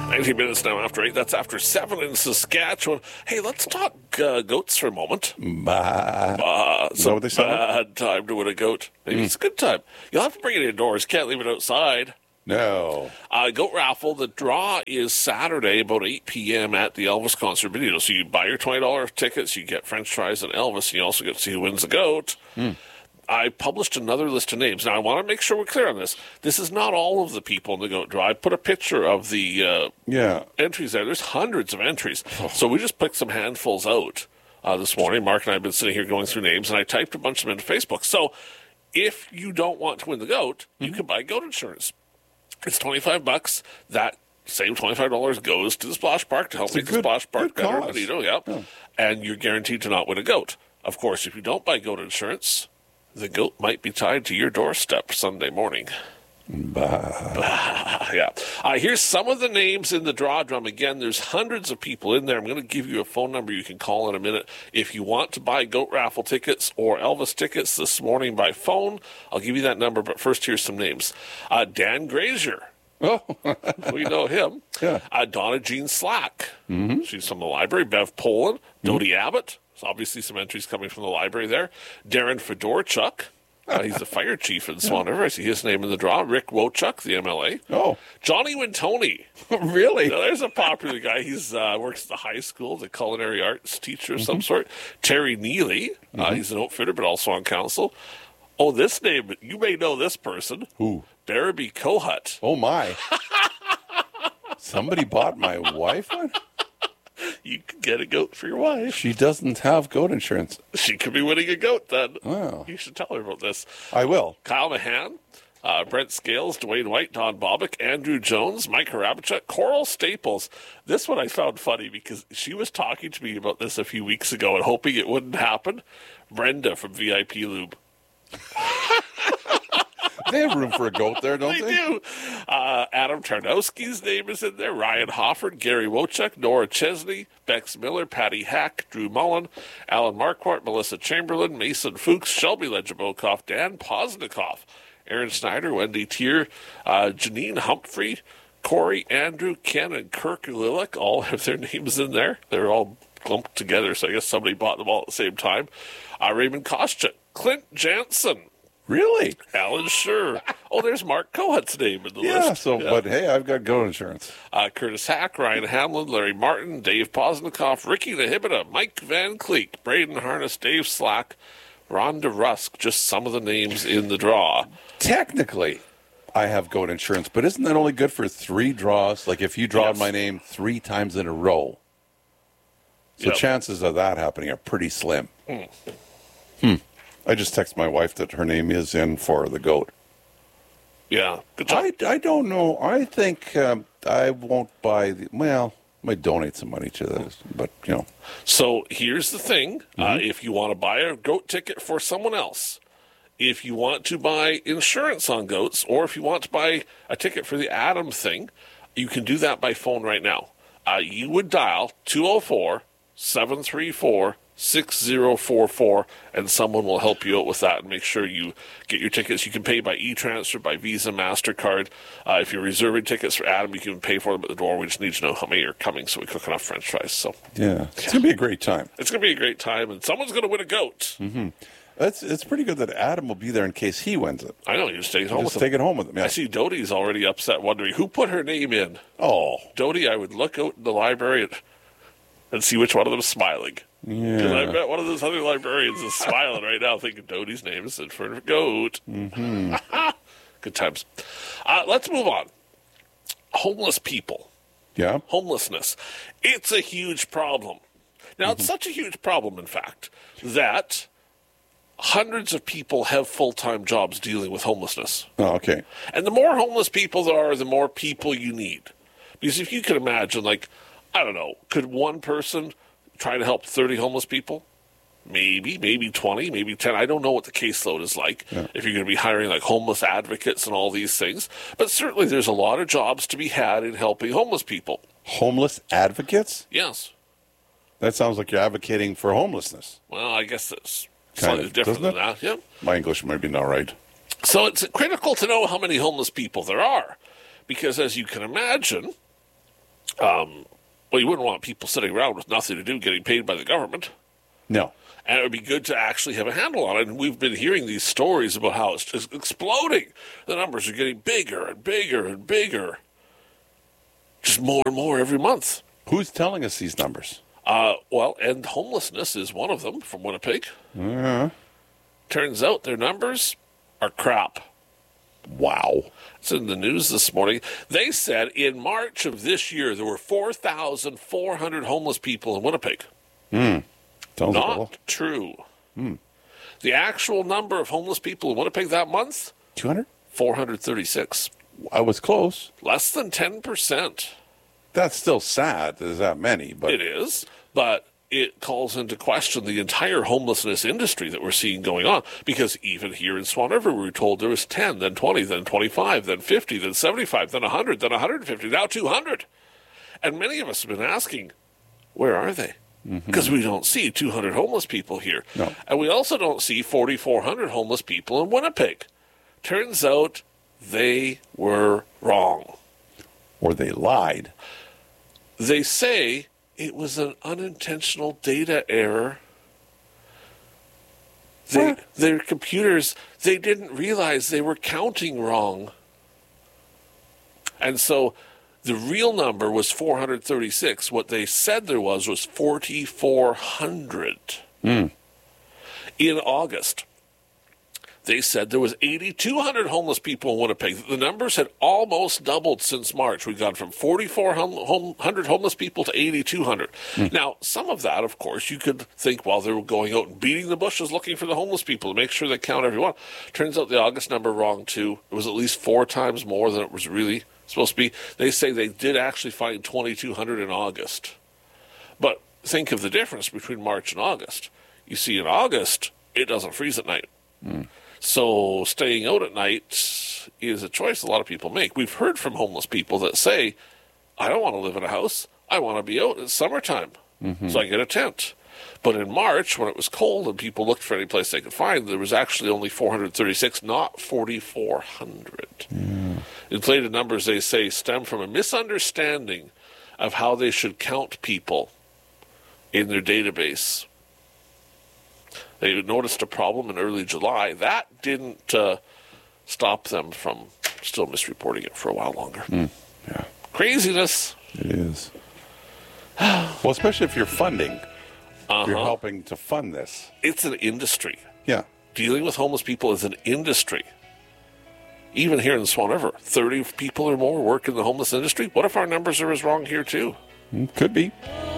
19 minutes now after 8. That's after 7 in Saskatchewan. Hey, let's talk goats for a moment. Is that what they sound like? Bad time to win a goat. Maybe it's a good time. You'll have to bring it indoors. Can't leave it outside. No. Goat raffle. The draw is Saturday about 8 p.m. at the Elvis concert video. So you buy your $20 tickets, you get French fries and Elvis, and you also get to see who wins the goat. I published another list of names. Now, I want to make sure we're clear on this. This is not all of the people in the goat draw. I put a picture of the entries there. There's hundreds of entries. So we just picked some handfuls out this morning. Mark and I have been sitting here going through names, and I typed a bunch of them into Facebook. So if you don't want to win the goat, you can buy goat insurance. It's $25. That same $25 goes to the Splash Park to help make the Splash Park better in Bonito. Yeah. And you're guaranteed to not win a goat. Of course, if you don't buy goat insurance, the goat might be tied to your doorstep Sunday morning. Yeah. Here's some of the names in the draw drum. Again, there's hundreds of people in there. I'm going to give you a phone number you can call in a minute. If you want to buy goat raffle tickets or Elvis tickets this morning by phone, I'll give you that number. But first, here's some names. Dan Grazier. Oh. We know him. Yeah. Donna Jean Slack. She's from the library. Bev Poland. Dodie Abbott. There's obviously some entries coming from the library there. Darren Fedorchuk. He's the fire chief in Swan River. I see his name in the draw. Rick Wochuk, the MLA. Oh. Johnny Wintoni. Really? Now, there's a popular guy. He's works at the high school, the culinary arts teacher of some sort. Terry Neely. He's an outfitter, but also on council. Oh, this name, you may know this person. Who? Barabee Kohut. Oh, my. Somebody bought my wife one? You can get a goat for your wife. She doesn't have goat insurance. She could be winning a goat then. Wow. You should tell her about this. I will. Kyle Mahan, Brent Scales, Dwayne White, Don Bobick, Andrew Jones, Mike Harabichuk, Coral Staples. This one I found funny because she was talking to me about this a few weeks ago and hoping it wouldn't happen. Brenda from VIP Lube. They have room for a goat there, don't they? They do. Adam Tarnowski's name is in there. Ryan Hofford, Gary Wochuk, Nora Chesney, Bex Miller, Patty Hack, Drew Mullen, Alan Marquardt, Melissa Chamberlain, Mason Fuchs, Shelby Lejabokoff, Dan Posnikoff, Aaron Snyder, Wendy Tier, Janine Humphrey, Corey, Andrew, Ken, and Kirk Lilac all have their names in there. They're all clumped together, so I guess somebody bought them all at the same time. Raymond Koschuk, Clint Jansen, Really? Alan Schur. Oh, there's Mark Kohut's name in the list. But hey, I've got goat insurance. Curtis Hack, Ryan Hamlin, Larry Martin, Dave Posnikoff, Ricky Nahibita, Mike Van Cleek, Braden Harness, Dave Slack, Rhonda Rusk, just some of the names in the draw. Technically, I have goat insurance, but isn't that only good for 3 draws? Like if you draw my name 3 times in a row. So chances of that happening are pretty slim. I just text my wife that her name is in for the goat. Yeah. Good job. I don't know. I think I won't buy I might donate some money to this, but, So here's the thing. If you want to buy a goat ticket for someone else, if you want to buy insurance on goats, or if you want to buy a ticket for the Adam thing, you can do that by phone right now. You would dial 204-734-6044, and someone will help you out with that and make sure you get your tickets. You can pay by e-transfer, by Visa, MasterCard. If you're reserving tickets for Adam, you can pay for them at the door. We just need to know how many are coming so we cook enough French fries. So it's going to be a great time. It's going to be a great time, and someone's going to win a goat. It's pretty good that Adam will be there in case he wins it. I know, you just take it home with him. Take it home with him, yeah. I see Dodie's already upset, wondering who put her name in. Oh. Dodie, I would look out in the library and see which one of them is smiling. Yeah. Because I bet one of those other librarians is smiling right now, thinking Dodie's name is in for a goat. Good times. Let's move on. Homeless people. Yeah. Homelessness. It's a huge problem. Now, it's such a huge problem, in fact, that hundreds of people have full-time jobs dealing with homelessness. Oh, okay. And the more homeless people there are, the more people you need. Because if you could imagine, I don't know, could one person try to help 30 homeless people? Maybe 20, maybe 10. I don't know what the caseload is like, if you're going to be hiring homeless advocates and all these things. But certainly there's a lot of jobs to be had in helping homeless people. Homeless advocates? Yes. That sounds like you're advocating for homelessness. Well, I guess that's slightly different than that. Yeah. My English might be not right. So it's critical to know how many homeless people there are. Because as you can imagine, Well, you wouldn't want people sitting around with nothing to do getting paid by the government. No. And it would be good to actually have a handle on it. And we've been hearing these stories about how it's just exploding. The numbers are getting bigger and bigger and bigger. Just more and more every month. Who's telling us these numbers? Well, and homelessness is one of them from Winnipeg. Uh-huh. Turns out their numbers are crap. Wow. It's in the news this morning. They said in March of this year there were 4,400 homeless people in Winnipeg. Sounds Not true. The actual number of homeless people in Winnipeg that month? 200? 436. I was close. Less than 10%. That's still sad. There's that many, but It is, but it calls into question the entire homelessness industry that we're seeing going on. Because even here in Swan River, we were told there was 10, then 20, then 25, then 50, then 75, then 100, then 150, now 200. And many of us have been asking, where are they? Because we don't see 200 homeless people here. No. And we also don't see 4,400 homeless people in Winnipeg. Turns out they were wrong. or they lied. They say it was an unintentional data error. Their computers, they didn't realize they were counting wrong. And so the real number was 436. What they said there was 4,400. In August, they said there was 8,200 homeless people in Winnipeg. The numbers had almost doubled since March. We've gone from 4,400 homeless people to 8,200. Now, some of that, of course, you could think, well, they were going out and beating the bushes looking for the homeless people to make sure they count everyone. Turns out the August number wrong, too. It was at least 4 times more than it was really supposed to be. They say they did actually find 2,200 in August. But think of the difference between March and August. You see, in August, it doesn't freeze at night. So staying out at night is a choice a lot of people make. We've heard from homeless people that say, I don't want to live in a house. I want to be out. It's summertime. So I get a tent. But in March, when it was cold and people looked for any place they could find, there was actually only 436, not 4,400. Inflated numbers, they say, stem from a misunderstanding of how they should count people in their database. They noticed a problem in early July. That didn't stop them from still misreporting it for a while longer. Yeah, Craziness. it is. Well, especially if you're funding. If you're helping to fund this. It's an industry. Yeah. Dealing with homeless people is an industry. Even here in the Swan River, 30 people or more work in the homeless industry. What if our numbers are as wrong here, too? Could be.